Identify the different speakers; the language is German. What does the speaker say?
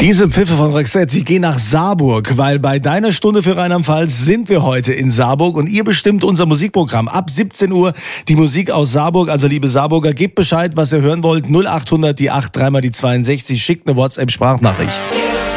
Speaker 1: Diese Pfiffe von Roxette, sie gehen nach Saarburg, weil bei deiner Stunde für Rheinland-Pfalz sind wir heute in Saarburg und ihr bestimmt unser Musikprogramm. Ab 17 Uhr die Musik aus Saarburg. Also liebe Saarburger, gebt Bescheid, was ihr hören wollt. 0800 die 8 3 mal die 62, schickt eine WhatsApp-Sprachnachricht.